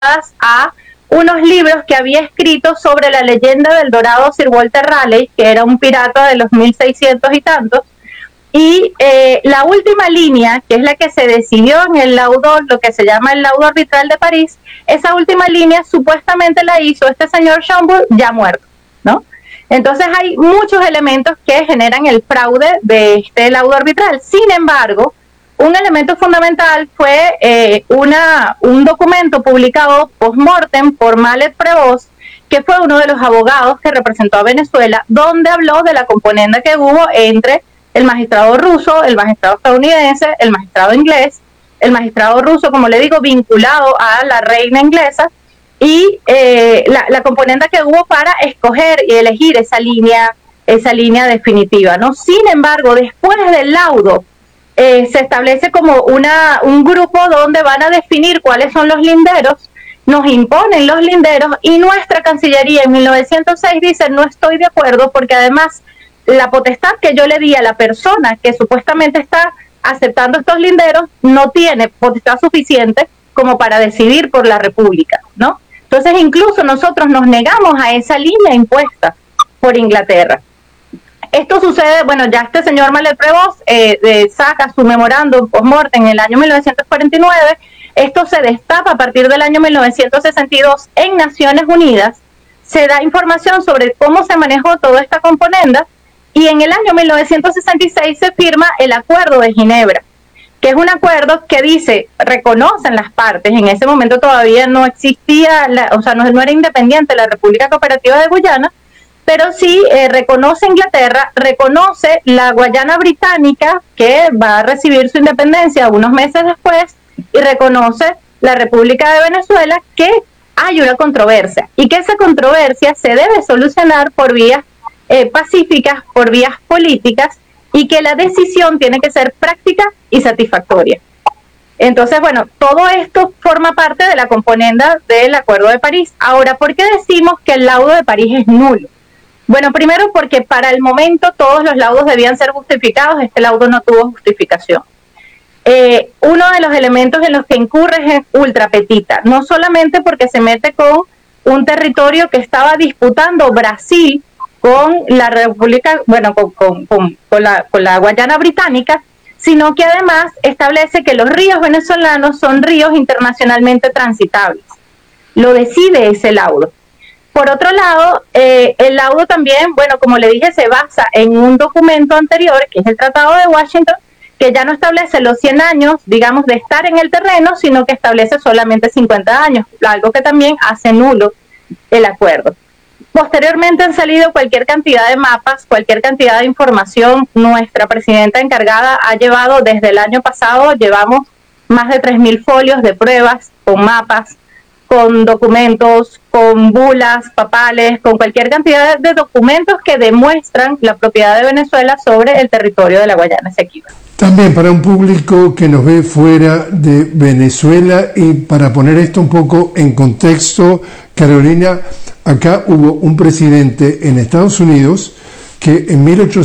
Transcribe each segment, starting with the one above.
a unos libros que había escrito sobre la leyenda del dorado Sir Walter Raleigh, que era un pirata de los 1600 y tantos, y la última línea, que es la que se decidió en el laudo, lo que se llama el laudo arbitral de París, esa última línea supuestamente la hizo este señor Schomburg ya muerto, ¿no? Entonces hay muchos elementos que generan el fraude de este laudo arbitral. Sin embargo, un elemento fundamental fue un documento publicado post-mortem por Mallet Prevost, que fue uno de los abogados que representó a Venezuela, donde habló de la componenda que hubo entre el magistrado ruso, el magistrado estadounidense, el magistrado inglés, el magistrado ruso, como le digo, vinculado a la reina inglesa, y la componenda que hubo para escoger y elegir esa línea definitiva, ¿no? Sin embargo, después del laudo, se establece como un grupo donde van a definir cuáles son los linderos, nos imponen los linderos, y nuestra Cancillería en 1906 dice: no estoy de acuerdo, porque además la potestad que yo le di a la persona que supuestamente está aceptando estos linderos no tiene potestad suficiente como para decidir por la República, ¿no? Entonces incluso nosotros nos negamos a esa línea impuesta por Inglaterra. Esto sucede, bueno, ya este señor Mallet Prevost saca su memorándum post-mortem en el año 1949, esto se destapa a partir del año 1962 en Naciones Unidas, se da información sobre cómo se manejó toda esta componenda, y en el año 1966 se firma el Acuerdo de Ginebra, que es un acuerdo que dice, reconocen las partes, en ese momento todavía no existía, no era independiente la República Cooperativa de Guyana, pero sí reconoce Inglaterra, reconoce la Guayana Británica, que va a recibir su independencia unos meses después, y reconoce la República de Venezuela, que hay una controversia, y que esa controversia se debe solucionar por vías pacíficas, por vías políticas, y que la decisión tiene que ser práctica y satisfactoria. Entonces, bueno, todo esto forma parte de la componenda del Acuerdo de París. Ahora, ¿por qué decimos que el laudo de París es nulo? Bueno, primero porque para el momento todos los laudos debían ser justificados, este laudo no tuvo justificación. Uno de los elementos en los que incurre es ultra petita, no solamente porque se mete con un territorio que estaba disputando Brasil con la República, bueno, con la Guayana Británica, sino que además establece que los ríos venezolanos son ríos internacionalmente transitables. Lo decide ese laudo. Por otro lado, el laudo también, bueno, como le dije, se basa en un documento anterior, que es el Tratado de Washington, que ya no establece los 100 años, digamos, de estar en el terreno, sino que establece solamente 50 años, algo que también hace nulo el acuerdo. Posteriormente han salido cualquier cantidad de mapas, cualquier cantidad de información. Nuestra presidenta encargada ha llevado, desde el año pasado, llevamos más de 3.000 folios de pruebas, con mapas, con documentos, con bulas papales, con cualquier cantidad de documentos que demuestran la propiedad de Venezuela sobre el territorio de la Guayana Esequiba. También para un público que nos ve fuera de Venezuela, y para poner esto un poco en contexto, Carolina, acá hubo un presidente en Estados Unidos que en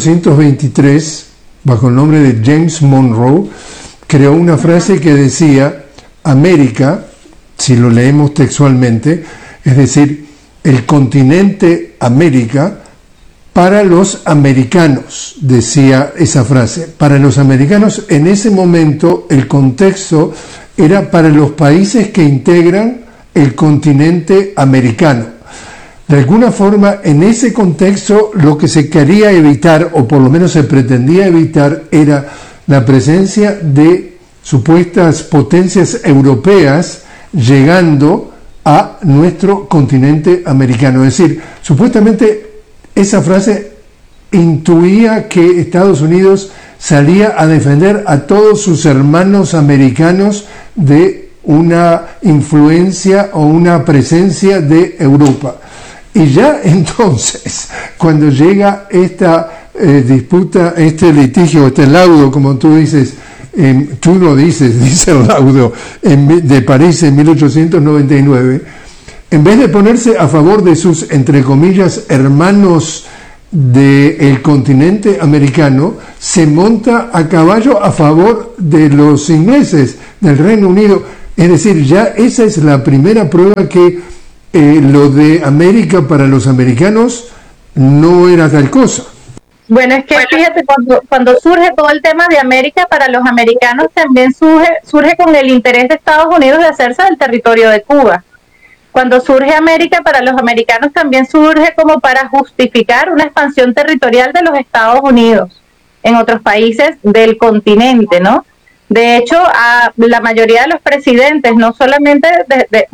1823, bajo el nombre de James Monroe, creó una frase que decía: América, si lo leemos textualmente, es decir, el continente América, para los americanos, decía esa frase. Para los americanos, en ese momento, el contexto era para los países que integran el continente americano. De alguna forma, en ese contexto, lo que se quería evitar, o por lo menos se pretendía evitar, era la presencia de supuestas potencias europeas llegando a nuestro continente americano. Es decir, supuestamente esa frase intuía que Estados Unidos salía a defender a todos sus hermanos americanos de una influencia o una presencia de Europa. Y ya entonces, cuando llega esta disputa, este litigio, este laudo, como tú dices, tú lo dices, dice el laudo de París en 1899, en vez de ponerse a favor de sus, entre comillas, hermanos del continente americano, se monta a caballo a favor de los ingleses, del Reino Unido. Es decir, ya esa es la primera prueba que lo de América para los americanos no era tal cosa. Bueno, es que fíjate, cuando surge todo el tema de América para los americanos, también surge con el interés de Estados Unidos de hacerse del territorio de Cuba. Cuando surge América para los americanos, también surge como para justificar una expansión territorial de los Estados Unidos en otros países del continente, ¿no? De hecho, a la mayoría de los presidentes, no solamente desde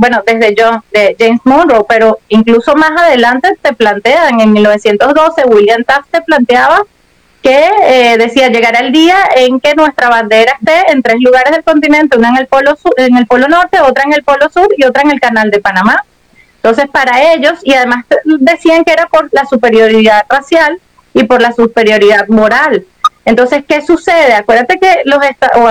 James Monroe, pero incluso más adelante te plantean, en 1912 William Taft te planteaba que decía, llegará el día en que nuestra bandera esté en 3 lugares del continente, una en el polo sur, en el polo norte, otra en el polo sur y otra en el canal de Panamá. Entonces, para ellos, y además decían que era por la superioridad racial y por la superioridad moral. Entonces, ¿qué sucede? Acuérdese que los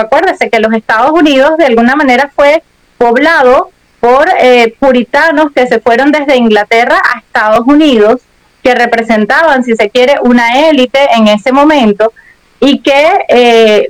Estados Unidos de alguna manera fue poblado por puritanos que se fueron desde Inglaterra a Estados Unidos, que representaban, si se quiere, una élite en ese momento y que,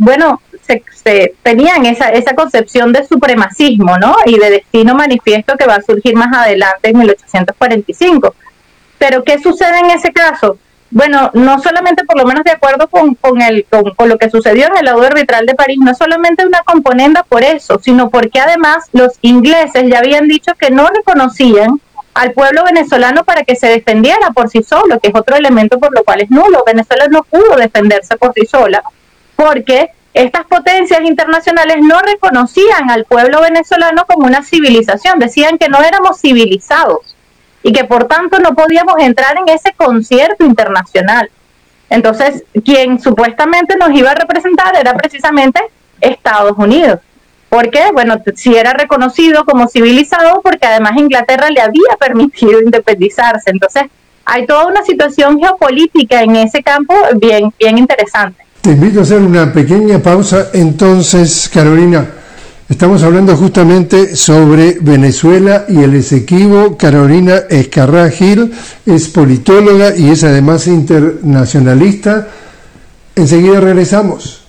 se tenían esa concepción de supremacismo, ¿no? Y de destino manifiesto que va a surgir más adelante en 1845. Pero, ¿qué sucede en ese caso? Bueno, no solamente, por lo menos de acuerdo con lo que sucedió en el laudo arbitral de París, no solamente una componenda por eso, sino porque además los ingleses ya habían dicho que no reconocían al pueblo venezolano para que se defendiera por sí solo, que es otro elemento por lo cual es nulo. Venezuela no pudo defenderse por sí sola, porque estas potencias internacionales no reconocían al pueblo venezolano como una civilización, decían que no éramos civilizados y que por tanto no podíamos entrar en ese concierto internacional. Entonces, quien supuestamente nos iba a representar era precisamente Estados Unidos. Porque, bueno, sí era reconocido como civilizado porque además Inglaterra le había permitido independizarse. Entonces, hay toda una situación geopolítica en ese campo bien interesante. Te invito a hacer una pequeña pausa. Entonces, Carolina, estamos hablando justamente sobre Venezuela y el Esequibo. Carolina Ezcarrá Gil es politóloga y es además internacionalista. Enseguida regresamos.